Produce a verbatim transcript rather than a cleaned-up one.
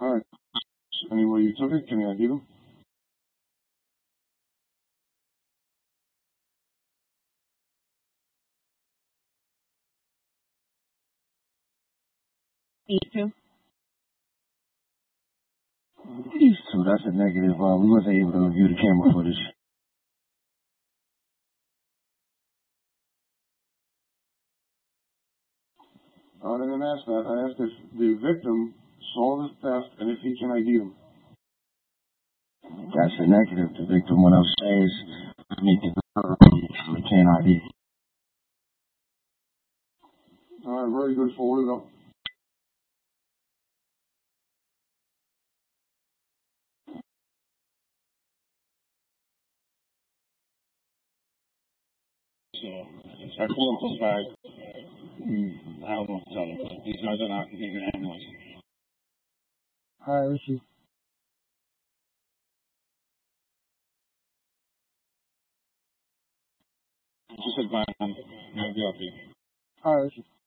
All right. Anywhere you took it, can I get them? These two? These two, that's a negative. Uh, we wasn't able to review the camera footage. I didn't ask that. I asked if the victim saw the theft and if he can I D them. That's a negative. The victim went upstairs and he can he can't I D. All right, very good. Forward it up. So I pull up this bag. Mm, I don't know what to tell them, but these guys are not getting an ambulance. Hi, Richie. Just said bye. I'm going to be up here. Hi, Richie.